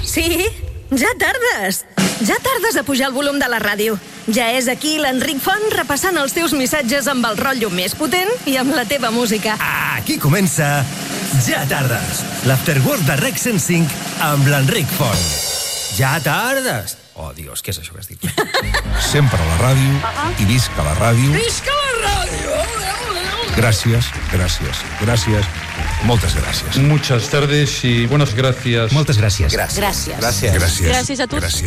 Sí, ja tardes. Ja tardes a pujar el volum de la ràdio. Ja és aquí l'Enric Font repassant els teus missatges amb el rotllo més potent i amb la teva música. Aquí comença Ja tardes, l'Afterwork de Rec 105 amb l'Enric Font. Ja tardes. Oh, Dios, què és això que has dit? Sempre a la ràdio i visca la ràdio. Visca la ràdio! Gràcies, gràcies, gràcies. Moltes gràcies. Muchas tardes y buenas gracias. Moltes gràcies. Gràcies. Gràcies. Gràcies. Gràcies. Gràcies a tu. Gràcies.